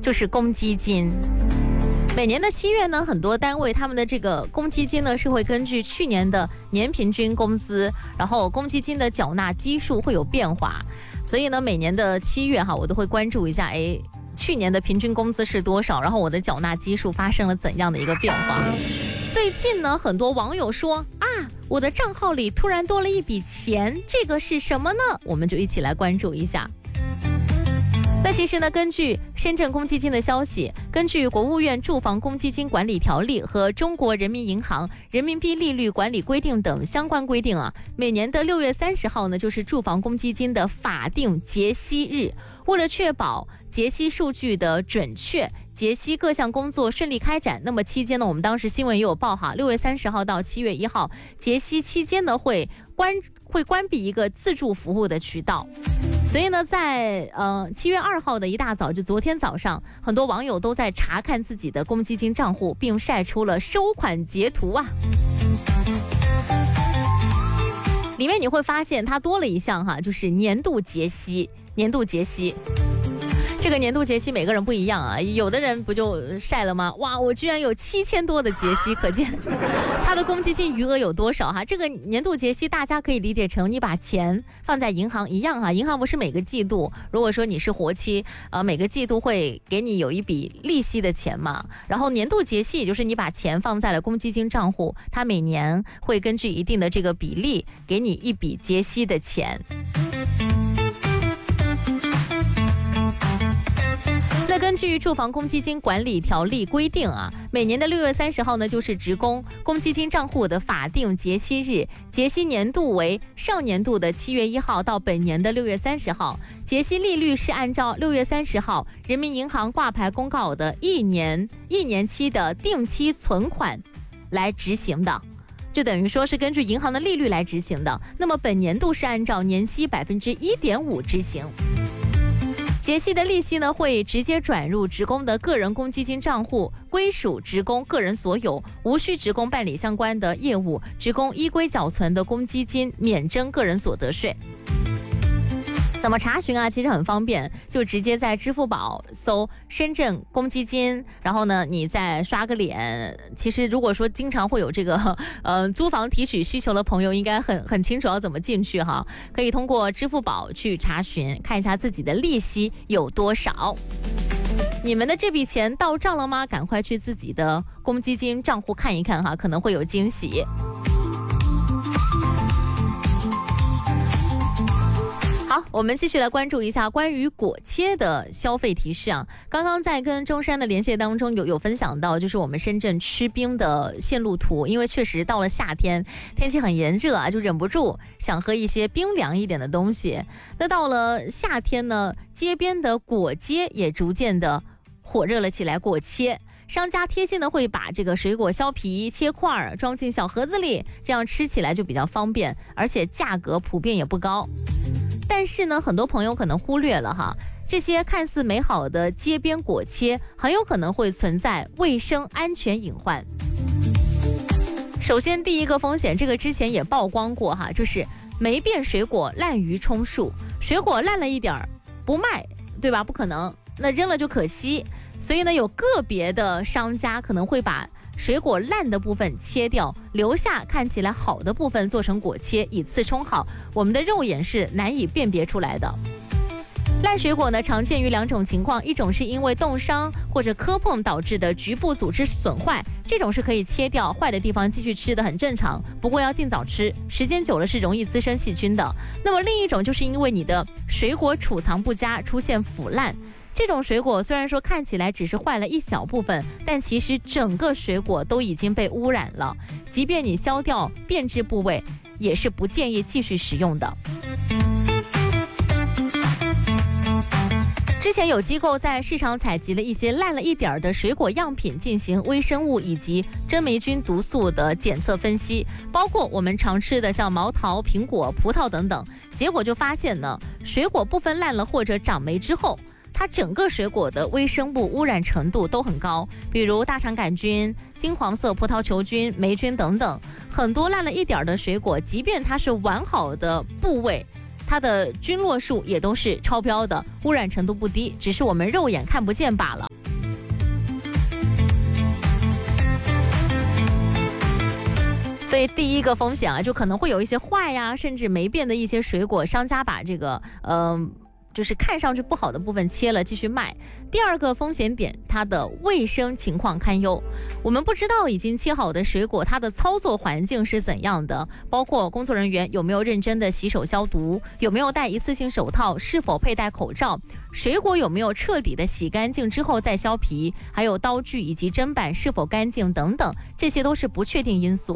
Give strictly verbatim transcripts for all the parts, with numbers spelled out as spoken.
就是公积金。每年的七月呢，很多单位他们的这个公积金呢是会根据去年的年平均工资，然后公积金的缴纳基数会有变化，所以呢每年的七月哈，我都会关注一下，哎，去年的平均工资是多少，然后我的缴纳基数发生了怎样的一个变化。最近呢，很多网友说啊，我的账号里突然多了一笔钱，这个是什么呢？我们就一起来关注一下。那其实呢，根据深圳公积金的消息，根据国务院住房公积金管理条例和中国人民银行人民币利率管理规定等相关规定啊，每年的六月三十号呢，就是住房公积金的法定结息日。为了确保结息数据的准确，结息各项工作顺利开展，那么期间呢，我们当时新闻也有报哈，六月三十号到七月一号结息期间呢，会关会关闭一个自助服务的渠道。所以呢，在呃七月二号的一大早，就昨天早上，很多网友都在查看自己的公积金账户，并晒出了收款截图啊。里面你会发现它多了一项哈，就是年度结息，年度结息。这个年度结息每个人不一样啊，有的人不就晒了吗？哇，我居然有七千多的结息，可见他的公积金余额有多少哈？这个年度结息大家可以理解成你把钱放在银行一样哈，银行不是每个季度，如果说你是活期，呃，每个季度会给你有一笔利息的钱嘛，然后年度结息也就是你把钱放在了公积金账户，它每年会根据一定的这个比例给你一笔结息的钱。那根据住房公积金管理条例规定啊，每年的六月三十号呢，就是职工公积金账户的法定结息日，结息年度为上年度的七月一号到本年的六月三十号，结息利率是按照六月三十号人民银行挂牌公告的一年一年期的定期存款来执行的。就等于说是根据银行的利率来执行的，那么本年度是按照年息百分之一点五执行。结息的利息呢，会直接转入职工的个人公积金账户，归属职工个人所有，无需职工办理相关的业务，职工依规缴存的公积金免征个人所得税。怎么查询啊？其实很方便，就直接在支付宝搜深圳公积金，然后呢，你再刷个脸。其实如果说经常会有这个呃租房提取需求的朋友，应该很很清楚要怎么进去哈。可以通过支付宝去查询，看一下自己的利息有多少。你们的这笔钱到账了吗？赶快去自己的公积金账户看一看哈，可能会有惊喜。好，我们继续来关注一下关于果切的消费提示啊。刚刚在跟中山的连线当中有有分享到，就是我们深圳吃冰的线路图，因为确实到了夏天，天气很炎热啊，就忍不住想喝一些冰凉一点的东西。那到了夏天呢，街边的果街也逐渐的火热了起来。果切商家贴心的会把这个水果削皮切块装进小盒子里，这样吃起来就比较方便，而且价格普遍也不高。但是呢，很多朋友可能忽略了哈，这些看似美好的街边果切很有可能会存在卫生安全隐患。首先第一个风险，这个之前也曝光过哈，就是霉变水果滥竽充数，水果烂了一点儿不卖，对吧？不可能，那扔了就可惜。所以呢，有个别的商家可能会把水果烂的部分切掉，留下看起来好的部分做成果切，以次充好，我们的肉眼是难以辨别出来的。烂水果呢，常见于两种情况，一种是因为冻伤或者磕碰导致的局部组织损坏，这种是可以切掉，坏的地方继续吃的很正常，不过要尽早吃，时间久了是容易滋生细菌的。那么另一种就是因为你的水果储藏不佳，出现腐烂，这种水果虽然说看起来只是坏了一小部分，但其实整个水果都已经被污染了，即便你削掉变质部位，也是不建议继续食用的。之前有机构在市场采集了一些烂了一点的水果样品，进行微生物以及真霉菌毒素的检测分析，包括我们常吃的像毛桃、苹果、葡萄等等，结果就发现呢，水果部分烂了或者长霉之后，它整个水果的微生物污染程度都很高，比如大肠杆菌、金黄色葡萄球菌、霉菌等等。很多烂了一点的水果，即便它是完好的部位，它的菌落数也都是超标的，污染程度不低，只是我们肉眼看不见罢了。 所以第一个风险啊，就可能会有一些坏呀，甚至没变的一些水果，商家把这个嗯。呃就是看上去不好的部分切了继续卖。第二个风险点，它的卫生情况堪忧。我们不知道已经切好的水果它的操作环境是怎样的，包括工作人员有没有认真的洗手消毒，有没有戴一次性手套，是否佩戴口罩，水果有没有彻底的洗干净之后再削皮，还有刀具以及砧板是否干净等等，这些都是不确定因素。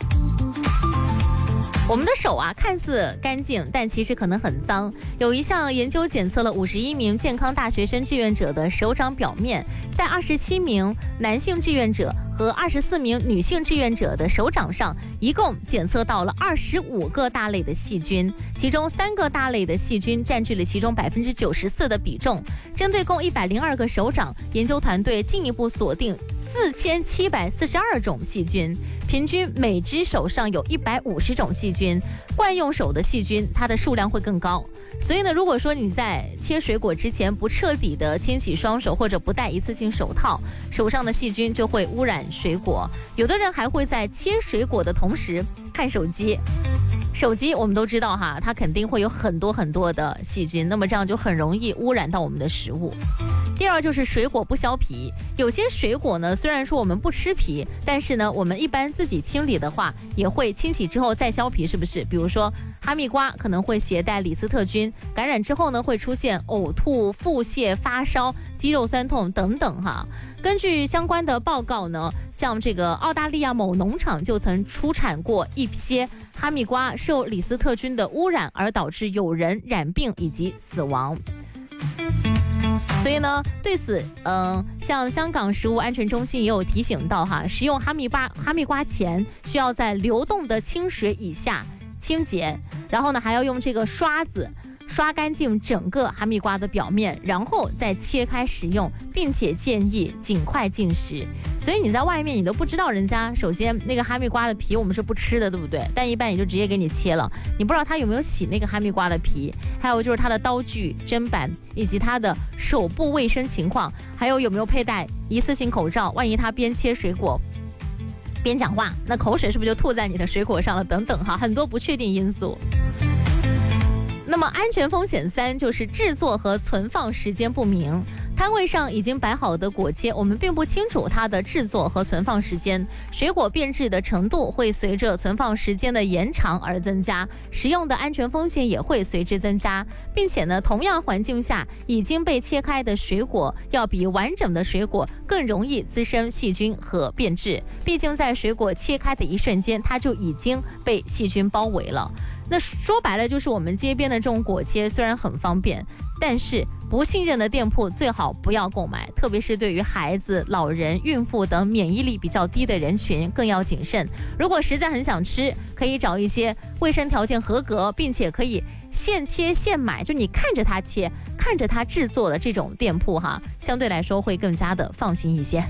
我们的手啊，看似干净，但其实可能很脏。有一项研究检测了五十一名健康大学生志愿者的手掌表面，在二十七名男性志愿者和二十四名女性志愿者的手掌上，一共检测到了二十五个大类的细菌，其中三个大类的细菌占据了其中百分之九十四的比重。针对共一百零二个手掌，研究团队进一步锁定四千七百四十二种细菌，平均每只手上有一百五十种细菌。惯用手的细菌，它的数量会更高。所以呢，如果说你在切水果之前不彻底的清洗双手，或者不戴一次性手套，手上的细菌就会污染水果。有的人还会在切水果的同时看手机。手机我们都知道哈，它肯定会有很多很多的细菌，那么这样就很容易污染到我们的食物。第二就是水果不削皮，有些水果呢，虽然说我们不吃皮，但是呢，我们一般自己清理的话，也会清洗之后再削皮，是不是？比如说哈密瓜可能会携带李斯特菌，感染之后呢，会出现呕吐、腹泻、发烧、肌肉酸痛等等哈。根据相关的报告呢，像这个澳大利亚某农场就曾出产过一些哈密瓜受李斯特菌的污染，而导致有人染病以及死亡。所以呢，对此，嗯、呃，像香港食物安全中心也有提醒到哈，食用哈密瓜哈密瓜前需要在流动的清水以下清洁，然后呢还要用这个刷子刷干净整个哈密瓜的表面，然后再切开食用，并且建议尽快进食。所以你在外面你都不知道人家首先那个哈密瓜的皮我们是不吃的，对不对？但一般也就直接给你切了，你不知道他有没有洗那个哈密瓜的皮，还有就是他的刀具、砧板以及他的手部卫生情况，还有有没有佩戴一次性口罩，万一他边切水果边讲话，那口水是不是就吐在你的水果上了等等哈，很多不确定因素。那么安全风险三就是制作和存放时间不明。摊位上已经摆好的果切，我们并不清楚它的制作和存放时间，水果变质的程度会随着存放时间的延长而增加，食用的安全风险也会随之增加。并且呢，同样环境下已经被切开的水果要比完整的水果更容易滋生细菌和变质，毕竟在水果切开的一瞬间，它就已经被细菌包围了。那说白了就是我们街边的这种果切虽然很方便，但是不信任的店铺最好不要购买，特别是对于孩子、老人、孕妇等免疫力比较低的人群更要谨慎。如果实在很想吃，可以找一些卫生条件合格并且可以现切现买，就你看着它切看着它制作的这种店铺哈，相对来说会更加的放心一些。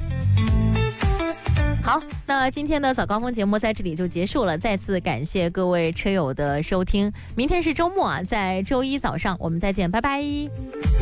好，那今天的早高峰节目在这里就结束了，再次感谢各位车友的收听。明天是周末啊，在周一早上我们再见，拜拜。